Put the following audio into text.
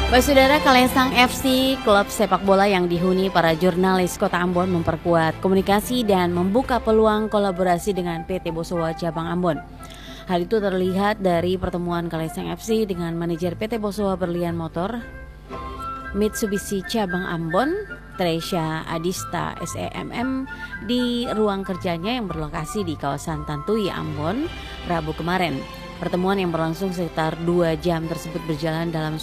Baik saudara, Kalesang FC, klub sepak bola yang dihuni para jurnalis Kota Ambon memperkuat komunikasi dan membuka peluang kolaborasi dengan PT Bosowa Cabang Ambon. Hal itu terlihat dari pertemuan Kalesang FC dengan manajer PT Bosowa Berlian Motor Mitsubishi Cabang Ambon, Tresya Adista SEMM di ruang kerjanya yang berlokasi di kawasan Tantui, Ambon, Rabu kemarin. Pertemuan yang berlangsung sekitar 2 jam tersebut berjalan dalam